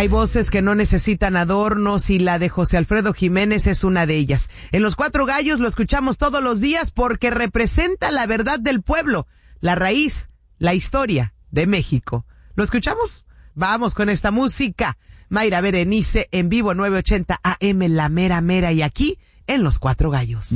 Hay voces que no necesitan adornos y la de José Alfredo Jiménez es una de ellas. En Los Cuatro Gallos lo escuchamos todos los días porque representa la verdad del pueblo, la raíz, la historia de México. ¿Lo escuchamos? Vamos con esta música. Mayra Berenice en vivo 980 AM, la mera mera, y aquí en Los Cuatro Gallos.